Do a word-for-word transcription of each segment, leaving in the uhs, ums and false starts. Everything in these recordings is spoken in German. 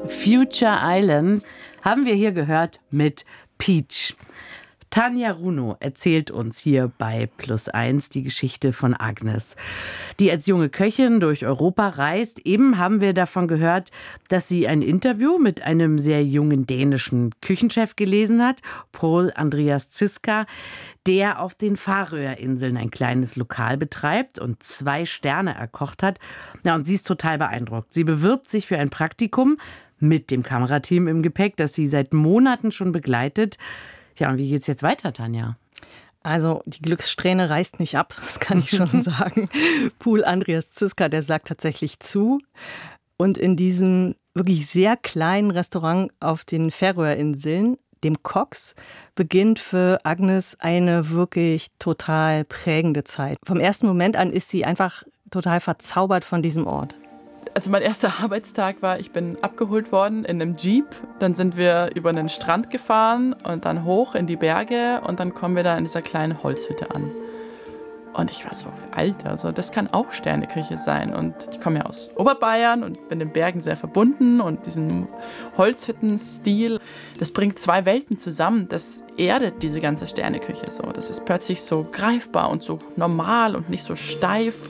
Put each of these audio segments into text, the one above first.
Future Islands haben wir hier gehört mit Peach. Tanja Runo erzählt uns hier bei Plus eins die Geschichte von Agnes, die als junge Köchin durch Europa reist. Eben haben wir davon gehört, dass sie ein Interview mit einem sehr jungen dänischen Küchenchef gelesen hat, Pål Andreas Ziska, der auf den Färöerinseln ein kleines Lokal betreibt und zwei Sterne erkocht hat. Ja, und sie ist total beeindruckt. Sie bewirbt sich für ein Praktikum mit dem Kamerateam im Gepäck, das sie seit Monaten schon begleitet. Ja, und wie geht's jetzt weiter, Tanja? Also die Glückssträhne reißt nicht ab, das kann ich schon sagen. Pål Andreas Ziska, der sagt tatsächlich zu. Und in diesem wirklich sehr kleinen Restaurant auf den Färöerinseln, dem Koks, beginnt für Agnes eine wirklich total prägende Zeit. Vom ersten Moment an ist sie einfach total verzaubert von diesem Ort. Also mein erster Arbeitstag war, ich bin abgeholt worden in einem Jeep. Dann sind wir über einen Strand gefahren und dann hoch in die Berge und dann kommen wir da in dieser kleinen Holzhütte an. Und ich war so, Alter, also das kann auch Sterneküche sein. Und ich komme ja aus Oberbayern und bin den Bergen sehr verbunden und diesen Holzhüttenstil, das bringt zwei Welten zusammen. Das erdet diese ganze Sterneküche so. Das ist plötzlich so greifbar und so normal und nicht so steif.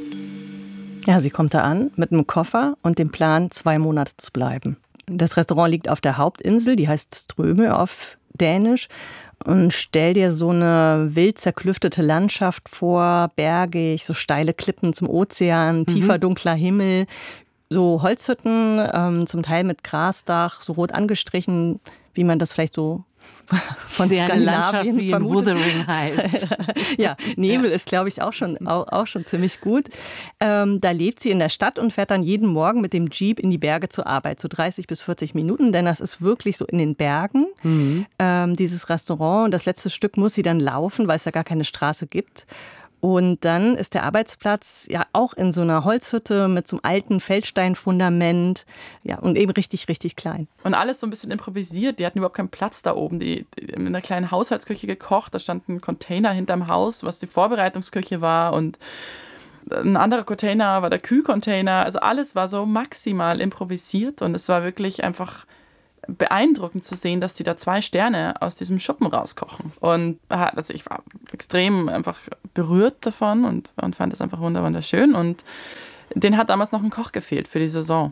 Ja, sie kommt da an mit einem Koffer und dem Plan, zwei Monate zu bleiben. Das Restaurant liegt auf der Hauptinsel, die heißt Ströme auf Dänisch. Und stell dir so eine wild zerklüftete Landschaft vor, bergig, so steile Klippen zum Ozean, tiefer dunkler Himmel, so Holzhütten, ähm, zum Teil mit Grasdach, so rot angestrichen, wie man das vielleicht so von sehr Skandinavien wie in Wuthering Heights. Ja, Nebel ist, glaube ich, auch schon, auch, auch schon ziemlich gut. Ähm, da lebt sie in der Stadt und fährt dann jeden Morgen mit dem Jeep in die Berge zur Arbeit, so dreißig bis vierzig Minuten, denn das ist wirklich so in den Bergen, mhm. ähm, dieses Restaurant. Und das letzte Stück muss sie dann laufen, weil es da gar keine Straße gibt. Und dann ist der Arbeitsplatz ja auch in so einer Holzhütte mit so einem alten Feldsteinfundament, ja, und eben richtig, richtig klein. Und alles so ein bisschen improvisiert. Die hatten überhaupt keinen Platz da oben. Die, die in einer kleinen Haushaltsküche gekocht. Da stand ein Container hinterm Haus, was die Vorbereitungsküche war. Und ein anderer Container war der Kühlcontainer. Also alles war so maximal improvisiert. Und es war wirklich einfach beeindruckend zu sehen, dass die da zwei Sterne aus diesem Schuppen rauskochen. Und also ich war extrem einfach berührt davon und, und fand das einfach wunderschön. Und denen hat damals noch ein Koch gefehlt für die Saison.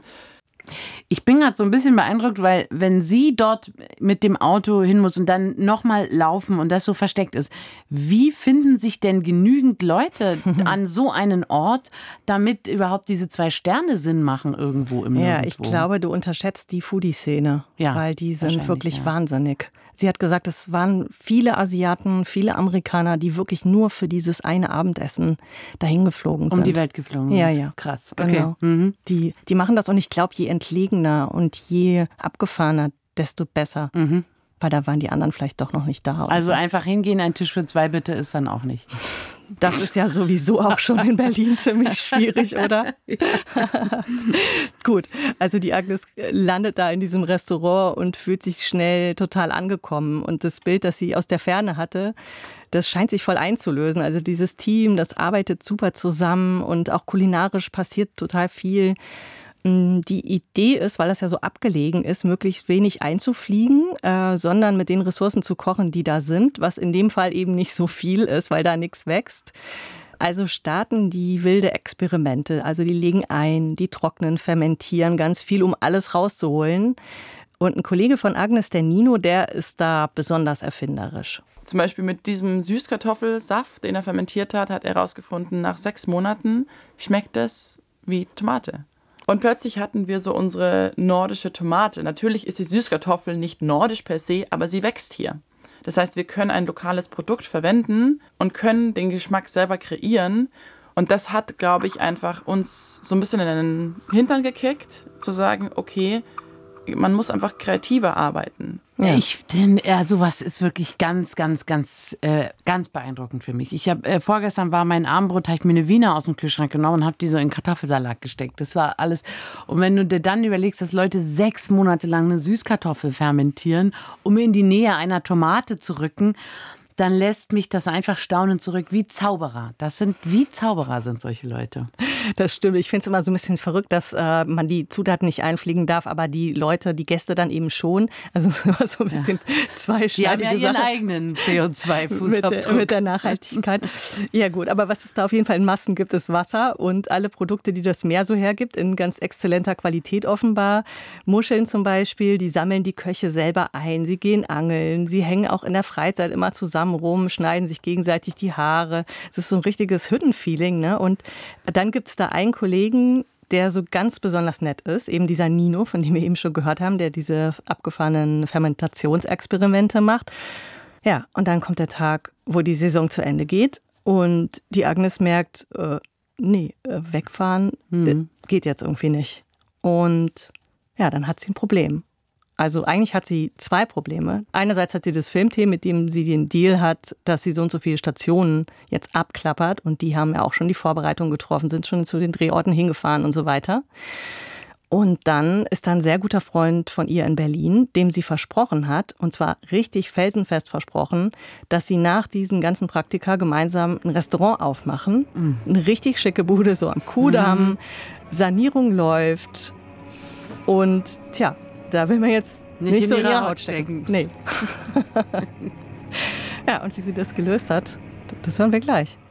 Ich bin gerade so ein bisschen beeindruckt, weil wenn sie dort mit dem Auto hin muss und dann nochmal laufen und das so versteckt ist, wie finden sich denn genügend Leute an so einen Ort, damit überhaupt diese zwei Sterne Sinn machen irgendwo im Nirgendwo? Ja, ich glaube, du unterschätzt die Foodie-Szene, ja, weil die sind wirklich ja. wahnsinnig. Sie hat gesagt, es waren viele Asiaten, viele Amerikaner, die wirklich nur für dieses eine Abendessen dahin geflogen sind. Um die Welt geflogen sind? Ja, ja. Krass, okay. Genau. Mhm. Die, die machen das und ich glaube, je entlegener und je abgefahrener, desto besser. Mhm. Weil da waren die anderen vielleicht doch noch nicht da. Also so. Einfach hingehen, ein Tisch für zwei bitte ist dann auch nicht. Das ist ja sowieso auch schon in Berlin ziemlich schwierig, oder? Gut, also die Agnes landet da in diesem Restaurant und fühlt sich schnell total angekommen. Und das Bild, das sie aus der Ferne hatte, das scheint sich voll einzulösen. Also dieses Team, das arbeitet super zusammen und auch kulinarisch passiert total viel. Die Idee ist, weil das ja so abgelegen ist, möglichst wenig einzufliegen, äh, sondern mit den Ressourcen zu kochen, die da sind, was in dem Fall eben nicht so viel ist, weil da nichts wächst. Also starten die wilde Experimente. Also die legen ein, die trocknen, fermentieren ganz viel, um alles rauszuholen. Und ein Kollege von Agnes, der Nino, der ist da besonders erfinderisch. Zum Beispiel mit diesem Süßkartoffelsaft, den er fermentiert hat, hat er herausgefunden, nach sechs Monaten schmeckt es wie Tomate. Und plötzlich hatten wir so unsere nordische Tomate. Natürlich ist die Süßkartoffel nicht nordisch per se, aber sie wächst hier. Das heißt, wir können ein lokales Produkt verwenden und können den Geschmack selber kreieren. Und das hat, glaube ich, einfach uns so ein bisschen in den Hintern gekickt, zu sagen, okay, man muss einfach kreativer arbeiten. Ja. Ich denn, ja, sowas ist wirklich ganz, ganz, ganz, äh, ganz beeindruckend für mich. Ich habe äh, vorgestern war mein Abendbrot, habe ich mir eine Wiener aus dem Kühlschrank genommen und habe die so in Kartoffelsalat gesteckt. Das war alles. Und wenn du dir dann überlegst, dass Leute sechs Monate lang eine Süßkartoffel fermentieren, um in die Nähe einer Tomate zu rücken, dann lässt mich das einfach staunend zurück, wie Zauberer. Das sind, wie Zauberer sind solche Leute. Das stimmt. Ich finde es immer so ein bisschen verrückt, dass äh, man die Zutaten nicht einfliegen darf, aber die Leute, die Gäste dann eben schon. Also es ist immer so ein bisschen ja. zweischneidige Die haben ja ihren Sache. eigenen C O zwei Fußabdruck. Mit der, mit der Nachhaltigkeit. Ja gut, aber was es da auf jeden Fall in Massen gibt, ist Wasser und alle Produkte, die das Meer so hergibt, in ganz exzellenter Qualität offenbar. Muscheln zum Beispiel, die sammeln die Köche selber ein. Sie gehen angeln, sie hängen auch in der Freizeit immer zusammen rum, schneiden sich gegenseitig die Haare. Es ist so ein richtiges Hüttenfeeling, ne? Und dann gibt es da einen Kollegen, der so ganz besonders nett ist, eben dieser Nino, von dem wir eben schon gehört haben, der diese abgefahrenen Fermentationsexperimente macht. Ja, und dann kommt der Tag, wo die Saison zu Ende geht und die Agnes merkt, äh, nee, äh, wegfahren mhm. äh, geht jetzt irgendwie nicht. Und ja, dann hat sie ein Problem. Also eigentlich hat sie zwei Probleme. Einerseits hat sie das Filmteam, mit dem sie den Deal hat, dass sie so und so viele Stationen jetzt abklappert. Und die haben ja auch schon die Vorbereitung getroffen, sind schon zu den Drehorten hingefahren und so weiter. Und dann ist da ein sehr guter Freund von ihr in Berlin, dem sie versprochen hat, und zwar richtig felsenfest versprochen, dass sie nach diesen ganzen Praktika gemeinsam ein Restaurant aufmachen. Mhm. Eine richtig schicke Bude, so am Kudamm. Mhm. Sanierung läuft. Und tja, da will man jetzt nicht, nicht so in ihre Haut stecken. Nee. Ja, und wie sie das gelöst hat, das hören wir gleich.